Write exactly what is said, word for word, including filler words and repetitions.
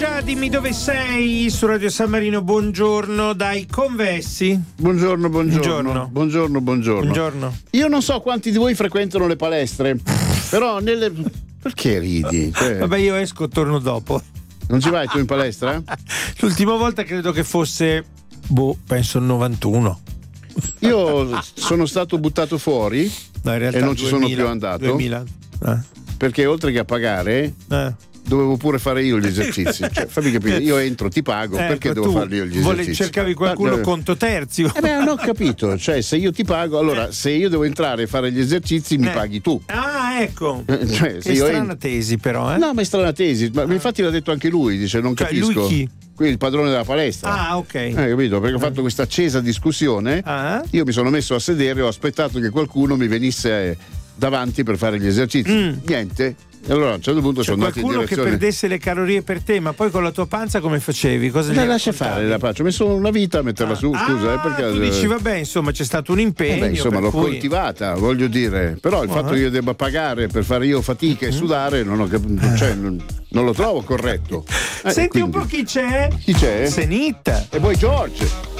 Giorgia, dimmi dove sei su Radio San Marino. Buongiorno dai Convessi. Buongiorno, buongiorno. Buongiorno, buongiorno, buongiorno. buongiorno. Io non so quanti di voi frequentano le palestre, però nelle. Perché ridi? Cioè... Vabbè, io esco, torno dopo. Non ci vai tu in palestra? L'ultima volta credo che fosse, boh, penso il novantuno. Io sono stato buttato fuori no, in realtà e non ci duemila, sono più andato. duemila. Eh. Perché oltre che a pagare. Eh. Dovevo pure fare io gli esercizi, cioè, fammi capire, io entro, ti pago, ecco, perché devo farli io gli esercizi? Vole, cercavi qualcuno Ma, conto terzi. Eh beh, non ho capito, cioè se io ti pago, allora se io devo entrare e fare gli esercizi mi eh. paghi tu. Ah, ecco. Cioè, che io strana ent- tesi però, eh? No, ma è strana tesi, ma ah. infatti l'ha detto anche lui, dice non cioè, capisco. Lui chi? Qui il padrone della palestra. Ah, ok. Hai capito? Perché ho fatto questa accesa discussione, ah. io mi sono messo a sedere e ho aspettato che qualcuno mi venisse davanti per fare gli esercizi. Mm. Niente. E allora a un certo punto Cioè, sono andato in qualcuno direzione. che perdesse le calorie per te, ma poi con la tua panza come facevi? Cosa gli La lascia fare la pancia, ho messo una vita a metterla ah. su, scusa, ah, eh, perché tu dici vabbè, insomma, c'è stato un impegno. eh beh, insomma, l'ho cui... coltivata, voglio dire, però il uh-huh. fatto che io debba pagare per fare io fatica e sudare non, ho cap- cioè, non, non lo trovo corretto. Eh, Senti quindi... un po' chi c'è? Chi c'è? Senitta. E poi George.